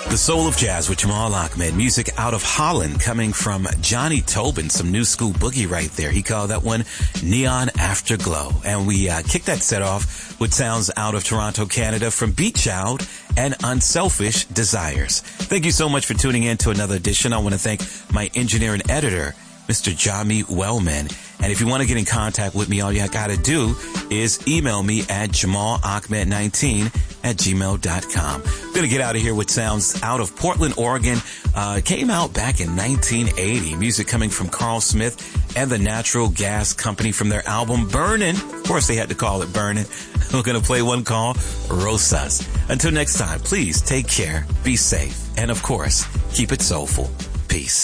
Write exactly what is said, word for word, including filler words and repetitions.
The Soul of Jazz with Jamal Ahmed. Music out of Holland coming from Johnny Tobin. Some new school boogie right there. He called that one Neon Afterglow. And we uh, kicked that set off with sounds out of Toronto, Canada from Beat Child and Unselfish Desires. Thank you so much for tuning in to another edition. I want to thank my engineer and editor, Mister Jami Wellman. And if you want to get in contact with me, all you got to do is email me at jamal ahmed nineteen at gmail dot com. I'm going to get out of here with sounds out of Portland, Oregon. Uh, came out back in nineteen eighty. Music coming from Carl Smith and the Natural Gas Company from their album Burnin'. Of course, they had to call it Burnin'. We're going to play one called Rosas. Until next time, please take care, be safe, and of course, keep it soulful. Peace.